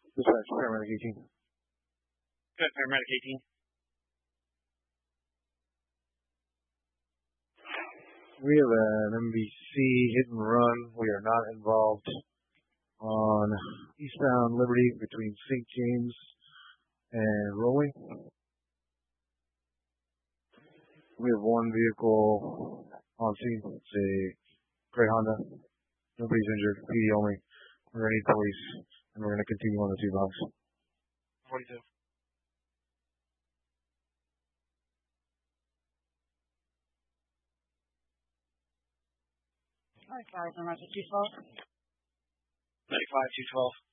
Dispatch, paramedic 18. Good, paramedic 18. We have an MVC hit and run. We are not involved on eastbound Liberty between St. James and Rolling. We have one vehicle on scene. It's a gray Honda. Nobody's injured. PD only. We're going to need police, and we're going to continue on the 2 blocks. 42. Alright, 5, emergency 212. 95, 212.